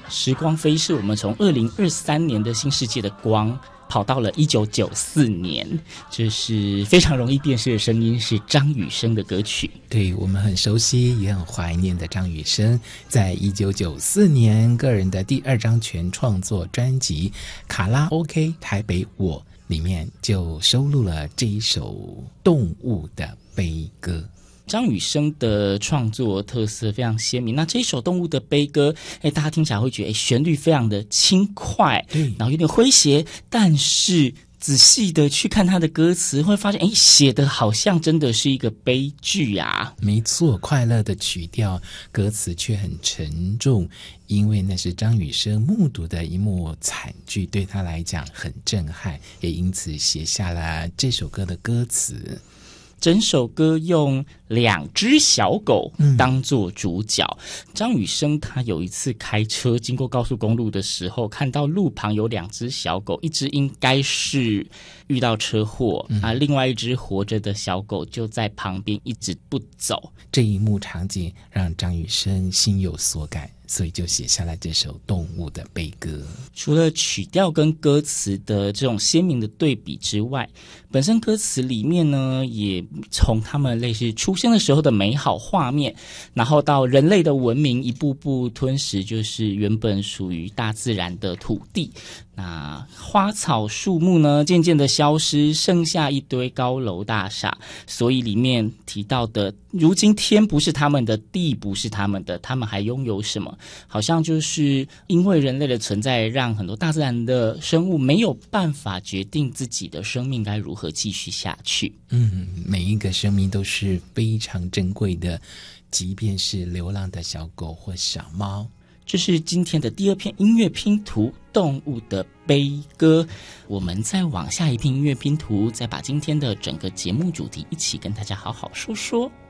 时光飞逝，我们从2023年的新世界的光跑到了1994年，这是非常容易辨识的声音，是张雨生的歌曲。 对，我们很熟悉也很怀念的张雨生，在1994年个人的第2张全创作专辑《卡拉 OK 台北我》里面就收录了这一首动物的悲歌。 张雨生的创作特色非常鲜明，那这一首动物的悲歌，大家听起来会觉得旋律非常的轻快， 对， 然后有点诙谐，但是仔细的去看他的歌词，会发现写的好像真的是一个悲剧啊。 没错，快乐的曲调，歌词却很沉重，因为那是张雨生目睹的一幕惨剧，对他来讲很震撼，也因此写下了这首歌的歌词。 整首歌用2只小狗当作主角。张雨生他有一次开车经过高速公路的时候，看到路旁有2只小狗，一只应该是遇到车祸另外一只活着的小狗就在旁边一直不走。 这一幕场景让张雨生心有所感，所以就写下了这首动物的悲歌。 除了曲调跟歌词的这种鲜明的对比之外，本身歌词里面呢，也从他们类似出生的时候的美好画面，然后到人类的文明一步步吞噬就是原本属于大自然的土地，那花草树木呢渐渐的消失，剩下一堆高楼大厦。所以里面提到的如今天不是他们的，地不是他们的，他们还拥有什么？好像就是因为人类的存在，让很多大自然的生物没有办法决定自己的生命该如何继续下去。 每一个生命都是非常珍贵的，即便是流浪的小狗或小猫。 这是今天的第2篇音乐拼图，动物的悲歌。我们再往下一篇音乐拼图，再把今天的整个节目主题一起跟大家好好说说。